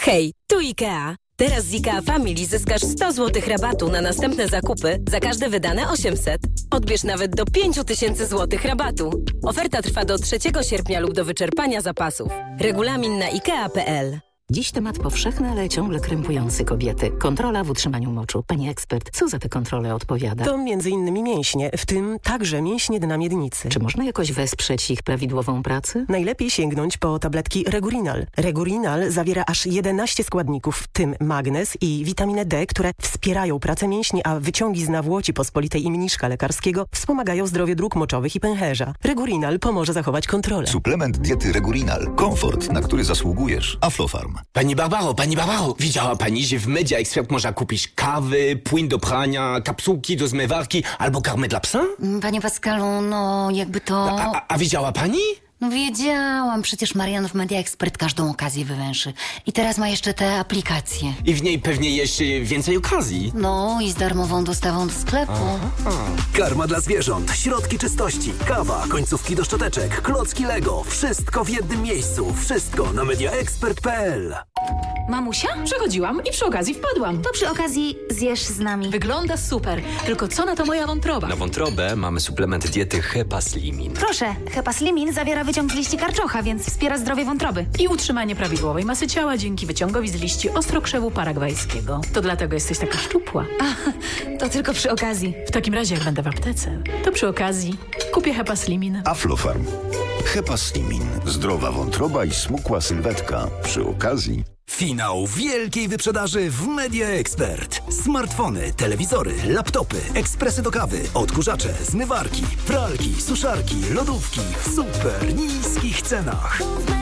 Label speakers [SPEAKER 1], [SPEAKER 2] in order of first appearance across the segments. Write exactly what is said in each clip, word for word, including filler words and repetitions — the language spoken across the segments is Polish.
[SPEAKER 1] Hej, tu IKEA. Teraz z IKEA Family zyskasz sto złotych rabatu na następne zakupy za każde wydane osiemset. Odbierz nawet do pięć tysięcy złotych rabatu. Oferta trwa do trzeciego sierpnia lub do wyczerpania zapasów. Regulamin na ikea kropka pe el.
[SPEAKER 2] Dziś temat powszechny, ale ciągle krępujący kobiety. Kontrola w utrzymaniu moczu. Pani ekspert, co za te kontrole odpowiada?
[SPEAKER 3] To między innymi mięśnie, w tym także mięśnie dna miednicy.
[SPEAKER 2] Czy można jakoś wesprzeć ich prawidłową pracę?
[SPEAKER 3] Najlepiej sięgnąć po tabletki Regurinal. Regurinal zawiera aż jedenaście składników, w tym magnez i witaminę D, które wspierają pracę mięśni, a wyciągi z nawłoci pospolitej i mniszka lekarskiego wspomagają zdrowie dróg moczowych i pęcherza. Regurinal pomoże zachować kontrolę.
[SPEAKER 4] Suplement diety Regurinal. Komfort, na który zasługujesz. Aflofarm.
[SPEAKER 5] Pani Barbaro, pani Barbaro, widziała pani, że w Media Expert można kupić kawy, płyn do prania, kapsułki do zmywarki albo karmę dla psa?
[SPEAKER 6] Panie Pascalu, no jakby to...
[SPEAKER 5] A, a, a widziała pani?
[SPEAKER 6] No wiedziałam, przecież Marian w Media Expert każdą okazję wywęszy. I teraz ma jeszcze te aplikacje.
[SPEAKER 5] I w niej pewnie jeszcze więcej okazji.
[SPEAKER 6] No i z darmową dostawą do sklepu.
[SPEAKER 5] Aha.
[SPEAKER 7] Karma dla zwierząt, środki czystości, kawa, końcówki do szczoteczek, klocki Lego. Wszystko w jednym miejscu. Wszystko na media expert kropka pe el.
[SPEAKER 8] Mamusia? Przechodziłam i przy okazji wpadłam.
[SPEAKER 9] To przy okazji zjesz z nami.
[SPEAKER 8] Wygląda super. Tylko co na to moja wątroba?
[SPEAKER 10] Na wątrobę mamy suplement diety Hepaslimin.
[SPEAKER 9] Proszę, Hepaslimin zawiera wyciąg z liści karczocha, więc wspiera zdrowie wątroby.
[SPEAKER 8] I utrzymanie prawidłowej masy ciała dzięki wyciągowi z liści ostrokrzewu paragwajskiego. To dlatego jesteś taka szczupła.
[SPEAKER 9] A, to tylko przy okazji.
[SPEAKER 8] W takim razie, jak będę w aptece, to przy okazji kupię Hepaslimin.
[SPEAKER 4] Aflofarm. Hepaslimin. Zdrowa wątroba i smukła sylwetka. Przy okazji...
[SPEAKER 7] Finał wielkiej wyprzedaży w Media Expert. Smartfony, telewizory, laptopy, ekspresy do kawy, odkurzacze, zmywarki, pralki, suszarki, lodówki w super niskich cenach.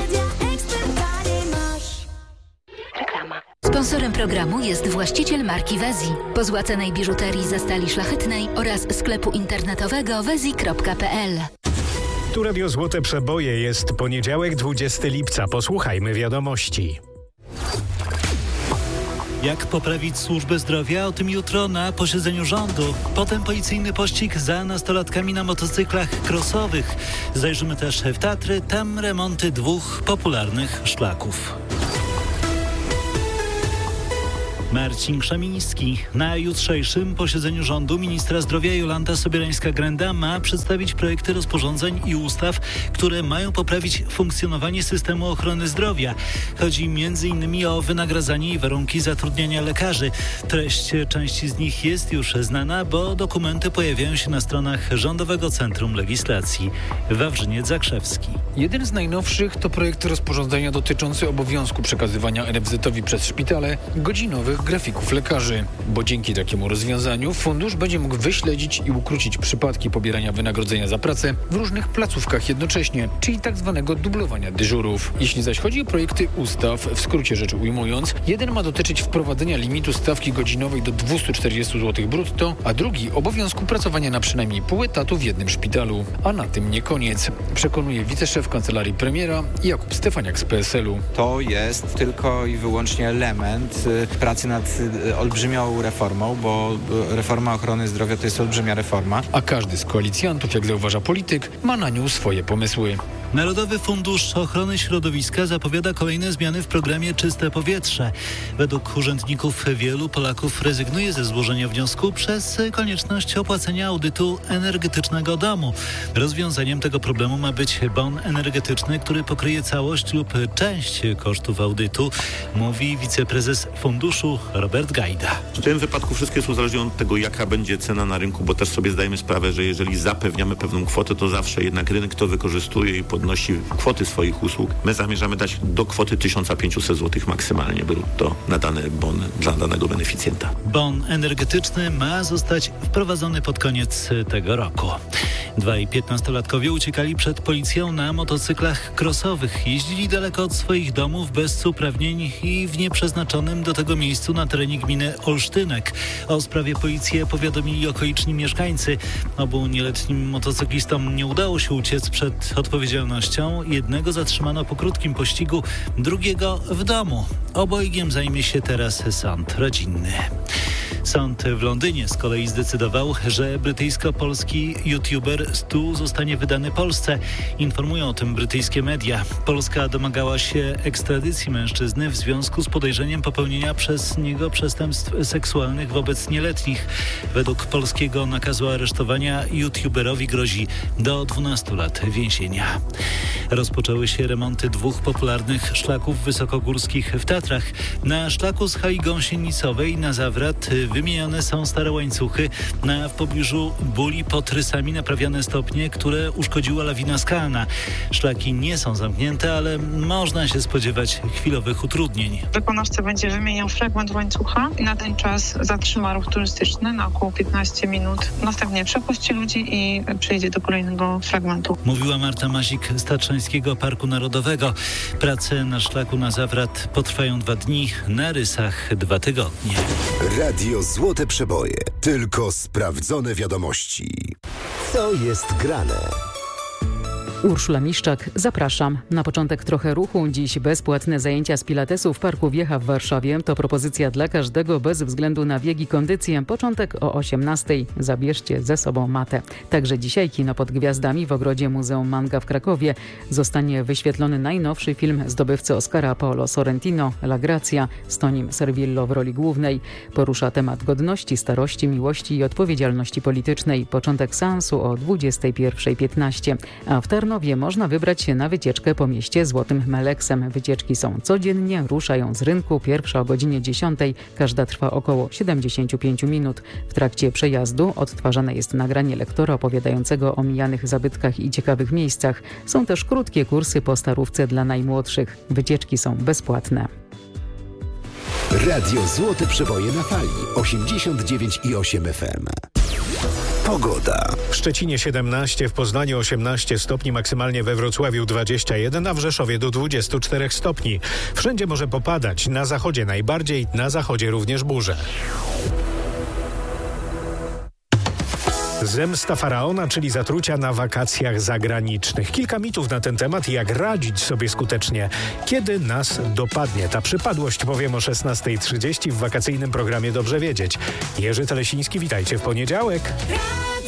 [SPEAKER 1] Reklama.
[SPEAKER 11] Sponsorem programu jest właściciel marki Wezi, pozłacanej biżuterii ze stali szlachetnej oraz sklepu internetowego wezi kropka pe el.
[SPEAKER 12] Tu Radio Złote Przeboje, jest poniedziałek, dwudziestego lipca. Posłuchajmy wiadomości.
[SPEAKER 13] Jak poprawić służbę zdrowia? O tym jutro na posiedzeniu rządu. Potem policyjny pościg za nastolatkami na motocyklach crossowych. Zajrzymy też w Tatry, tam remonty dwóch popularnych szlaków. Marcin Krzemiński. Na jutrzejszym posiedzeniu rządu ministra zdrowia Jolanta Sobierańska-Grenda ma przedstawić projekty rozporządzeń i ustaw, które mają poprawić funkcjonowanie systemu ochrony zdrowia. Chodzi między innymi o wynagradzanie i warunki zatrudniania lekarzy. Treść części z nich jest już znana, bo dokumenty pojawiają się na stronach Rządowego Centrum Legislacji. Wawrzyniec Zakrzewski.
[SPEAKER 14] Jeden z najnowszych to projekt rozporządzenia dotyczący obowiązku przekazywania en ef zetowi przez szpitale godzinowych grafików lekarzy, bo dzięki takiemu rozwiązaniu fundusz będzie mógł wyśledzić i ukrócić przypadki pobierania wynagrodzenia za pracę w różnych placówkach jednocześnie, czyli tak zwanego dublowania dyżurów. Jeśli zaś chodzi o projekty ustaw, w skrócie rzecz ujmując, jeden ma dotyczyć wprowadzenia limitu stawki godzinowej do dwieście czterdzieści złotych brutto, a drugi obowiązku pracowania na przynajmniej pół etatu w jednym szpitalu. A na tym nie koniec, przekonuje wiceszef kancelarii premiera Jakub Stefaniak z pe es el u.
[SPEAKER 15] To jest tylko i wyłącznie element y, pracy nad olbrzymią reformą, bo reforma ochrony zdrowia to jest olbrzymia reforma.
[SPEAKER 14] A każdy z koalicjantów, jak zauważa polityk, ma na nią swoje pomysły.
[SPEAKER 13] Narodowy Fundusz Ochrony Środowiska zapowiada kolejne zmiany w programie Czyste Powietrze. Według urzędników wielu Polaków rezygnuje ze złożenia wniosku przez konieczność opłacenia audytu energetycznego domu. Rozwiązaniem tego problemu ma być bon energetyczny, który pokryje całość lub część kosztów audytu, mówi wiceprezes funduszu Robert Gajda.
[SPEAKER 16] W tym wypadku wszystko jest uzależnione od tego, jaka będzie cena na rynku, bo też sobie zdajemy sprawę, że jeżeli zapewniamy pewną kwotę, to zawsze jednak rynek to wykorzystuje i podnosi kwoty swoich usług. My zamierzamy dać do kwoty tysiąc pięćset złotych maksymalnie brutto na dany bon dla danego beneficjenta.
[SPEAKER 13] Bon energetyczny ma zostać wprowadzony pod koniec tego roku. Dwaj piętnastolatkowie uciekali przed policją na motocyklach crossowych. Jeździli daleko od swoich domów bez uprawnień i w nieprzeznaczonym do tego miejscu na terenie gminy Olsztynek. O sprawie policję powiadomili okoliczni mieszkańcy. Obu nieletnim motocyklistom nie udało się uciec przed odpowiedzialnością. Jednego zatrzymano po krótkim pościgu, drugiego w domu. Obojgiem zajmie się teraz sąd rodzinny. Sąd w Londynie z kolei zdecydował, że brytyjsko-polski youtuber Stu zostanie wydany Polsce. Informują o tym brytyjskie media. Polska domagała się ekstradycji mężczyzny w związku z podejrzeniem popełnienia przez niego przestępstw seksualnych wobec nieletnich. Według polskiego nakazu aresztowania youtuberowi grozi do dwunastu lat więzienia. Rozpoczęły się remonty dwóch popularnych szlaków wysokogórskich w Tatrach. Na szlaku z Hali Gąsienicowej na Zawrat wymienione są stare łańcuchy. Na w pobliżu Buli pod Rysami naprawiane stopnie, które uszkodziła lawina skalna. Szlaki nie są zamknięte, ale można się spodziewać chwilowych utrudnień.
[SPEAKER 17] Wykonawca będzie wymieniał fragment łańcucha i na ten czas zatrzyma ruch turystyczny na około piętnaście minut. Następnie przepuści ludzi i przejdzie do kolejnego fragmentu.
[SPEAKER 13] Mówiła Marta Mazik z Tatrzańskiego Parku Narodowego. Prace na szlaku na Zawrat potrwają dwa dni, na Rysach dwa tygodnie.
[SPEAKER 18] Radio Złote Przeboje. Tylko sprawdzone wiadomości. Co jest grane?
[SPEAKER 19] Urszula Miszczak, zapraszam. Na początek trochę ruchu. Dziś bezpłatne zajęcia z pilatesu w Parku Wiecha w Warszawie. To propozycja dla każdego bez względu na wiek i kondycję. Początek o osiemnastej. Zabierzcie ze sobą matę. Także dzisiaj kino pod gwiazdami w ogrodzie Muzeum Manga w Krakowie. Zostanie wyświetlony najnowszy film zdobywcy Oscara Paolo Sorrentino, La Grazia, z Tonim Servillo w roli głównej. Porusza temat godności, starości, miłości i odpowiedzialności politycznej. Początek seansu o dwudziestej pierwszej piętnaście. A w Tarnowie można wybrać się na wycieczkę po mieście Złotym Meleksem. Wycieczki są codziennie, ruszają z rynku. Pierwsza o godzinie dziesiątej. Każda trwa około siedemdziesiąt pięć minut. W trakcie przejazdu odtwarzane jest nagranie lektora opowiadającego o mijanych zabytkach i ciekawych miejscach. Są też krótkie kursy po starówce dla najmłodszych. Wycieczki są bezpłatne.
[SPEAKER 18] Radio Złote Przeboje na fali osiemdziesiąt dziewięć i osiem F M. Pogoda.
[SPEAKER 12] W Szczecinie siedemnaście, w Poznaniu osiemnaście stopni, maksymalnie we Wrocławiu dwadzieścia jeden, a w Rzeszowie do dwudziestu czterech stopni. Wszędzie może popadać, na zachodzie najbardziej, na zachodzie również burze. Zemsta faraona, czyli zatrucia na wakacjach zagranicznych. Kilka mitów na ten temat i jak radzić sobie skutecznie, kiedy nas dopadnie ta przypadłość, powiem o szesnastej trzydzieści w wakacyjnym programie Dobrze Wiedzieć. Jerzy Telesiński, witajcie w poniedziałek.